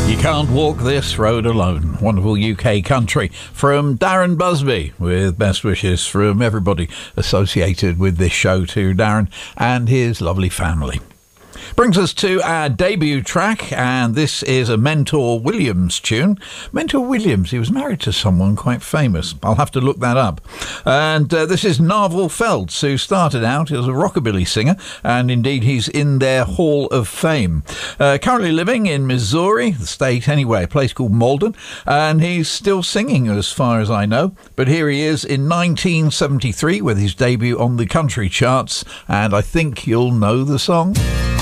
You Can't Walk This Road Alone. Wonderful UK country from Darren Busby, with best wishes from everybody associated with this show to Darren and his lovely family. Brings us to our debut track, and this is a Mentor Williams tune. Mentor Williams, he was married to someone quite famous. I'll have to look that up. And this is Narvel Feltz, who started out as a rockabilly singer, and indeed he's in their Hall of Fame. Currently living in Missouri, the state anyway, a place called Malden, and he's still singing as far as I know. But here he is in 1973 with his debut on the country charts, and I think you'll know the song.